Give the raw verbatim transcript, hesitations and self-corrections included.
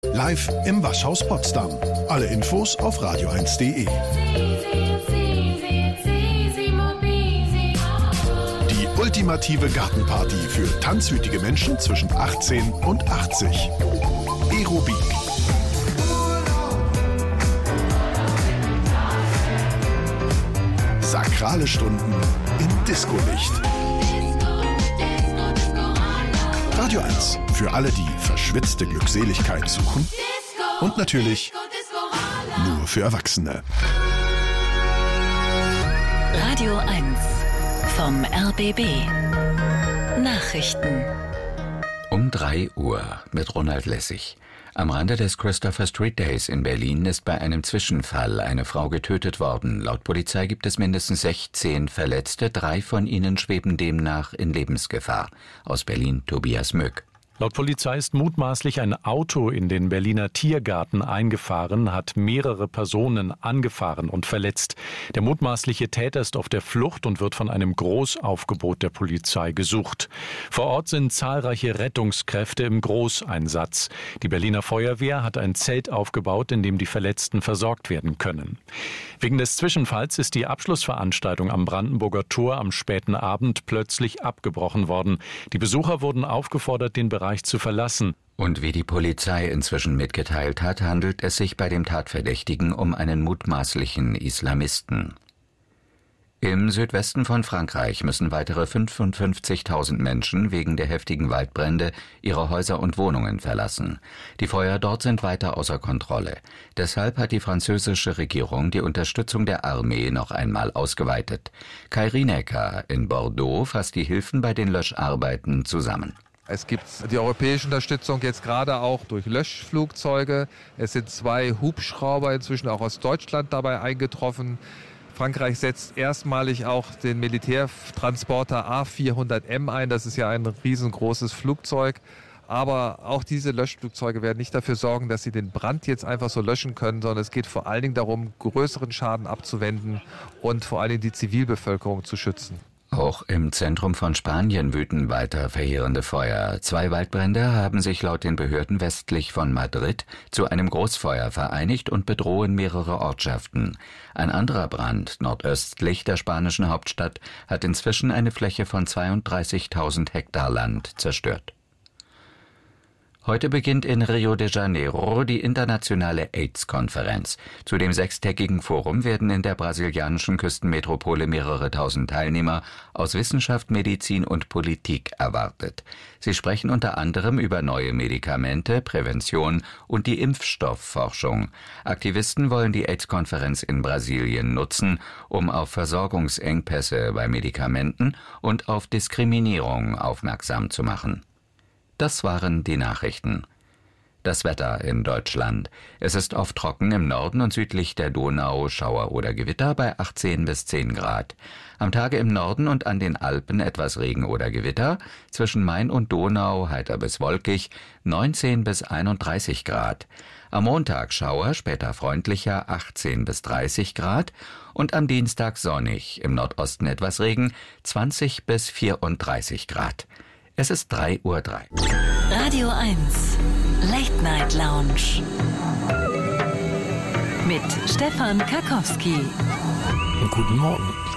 Live im Waschhaus Potsdam. Alle Infos auf radio eins punkt de. Die ultimative Gartenparty für tanzwütige Menschen zwischen achtzehn und achtzig. Aerobik. Sakrale Stunden in Discolicht. Radio eins für alle, die verschwitzte Glückseligkeit suchen. Und natürlich nur für Erwachsene. Radio eins vom R B B. Nachrichten. Um drei Uhr mit Ronald Lessig. Am Rande des Christopher Street Days in Berlin ist bei einem Zwischenfall eine Frau getötet worden. Laut Polizei gibt es mindestens sechzehn Verletzte. Drei von ihnen schweben demnach in Lebensgefahr. Aus Berlin Tobias Möck. Laut Polizei ist mutmaßlich ein Auto in den Berliner Tiergarten eingefahren, hat mehrere Personen angefahren und verletzt. Der mutmaßliche Täter ist auf der Flucht und wird von einem Großaufgebot der Polizei gesucht. Vor Ort sind zahlreiche Rettungskräfte im Großeinsatz. Die Berliner Feuerwehr hat ein Zelt aufgebaut, in dem die Verletzten versorgt werden können. Wegen des Zwischenfalls ist die Abschlussveranstaltung am Brandenburger Tor am späten Abend plötzlich abgebrochen worden. Die Besucher wurden aufgefordert, den Bereich zu verlassen. Und wie die Polizei inzwischen mitgeteilt hat, handelt es sich bei dem Tatverdächtigen um einen mutmaßlichen Islamisten. Im Südwesten von Frankreich müssen weitere fünfundfünfzigtausend Menschen wegen der heftigen Waldbrände ihre Häuser und Wohnungen verlassen. Die Feuer dort sind weiter außer Kontrolle. Deshalb hat die französische Regierung die Unterstützung der Armee noch einmal ausgeweitet. Kai Rienecker in Bordeaux fasst die Hilfen bei den Löscharbeiten zusammen. Es gibt die europäische Unterstützung jetzt gerade auch durch Löschflugzeuge. Es sind zwei Hubschrauber inzwischen auch aus Deutschland dabei eingetroffen. Frankreich setzt erstmalig auch den Militärtransporter A vierhundert M ein. Das ist ja ein riesengroßes Flugzeug. Aber auch diese Löschflugzeuge werden nicht dafür sorgen, dass sie den Brand jetzt einfach so löschen können, sondern es geht vor allen Dingen darum, größeren Schaden abzuwenden und vor allen Dingen die Zivilbevölkerung zu schützen. Auch im Zentrum von Spanien wüten weiter verheerende Feuer. Zwei Waldbrände haben sich laut den Behörden westlich von Madrid zu einem Großfeuer vereinigt und bedrohen mehrere Ortschaften. Ein anderer Brand nordöstlich der spanischen Hauptstadt hat inzwischen eine Fläche von zweiunddreißigtausend Hektar Land zerstört. Heute beginnt in Rio de Janeiro die internationale AIDS-Konferenz. Zu dem sechstägigen Forum werden in der brasilianischen Küstenmetropole mehrere tausend Teilnehmer aus Wissenschaft, Medizin und Politik erwartet. Sie sprechen unter anderem über neue Medikamente, Prävention und die Impfstoffforschung. Aktivisten wollen die AIDS-Konferenz in Brasilien nutzen, um auf Versorgungsengpässe bei Medikamenten und auf Diskriminierung aufmerksam zu machen. Das waren die Nachrichten. Das Wetter in Deutschland. Es ist oft trocken im Norden und südlich der Donau, Schauer oder Gewitter bei achtzehn bis zehn Grad. Am Tage im Norden und an den Alpen etwas Regen oder Gewitter. Zwischen Main und Donau heiter bis wolkig, neunzehn bis einunddreißig Grad. Am Montag Schauer, später freundlicher, achtzehn bis dreißig Grad. Und am Dienstag sonnig, im Nordosten etwas Regen, zwanzig bis vierunddreißig Grad. Es ist drei Uhr drei. Radio eins, Late Night Lounge. Mit Stefan Karkowski. Guten Morgen.